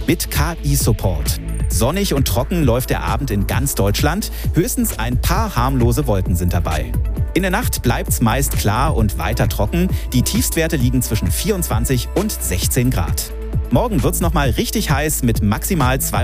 mit KI-Support. Sonnig und trocken läuft der Abend in ganz Deutschland. Höchstens ein paar harmlose Wolken sind dabei. In der Nacht bleibt's meist klar und weiter trocken. Die Tiefstwerte liegen zwischen 24 und 16 Grad. Morgen wird's nochmal richtig heiß mit maximal 2